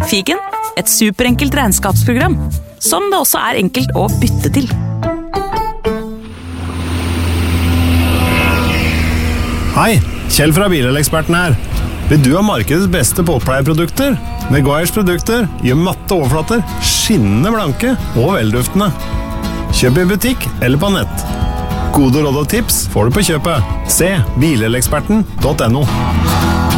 Figen, et superenkelt regnskapsprogram, som det også er enkelt å bytte til. Hei, Kjell fra Bileleksperten her. Vil du ha markedets beste båtpleieprodukter? Meguiars produkter gjør matte overflater skinnende blanke og velduftende. Kjøp i butikk eller på nett. Gode råd og tips får du på kjøpet. Se bileleksperten.no.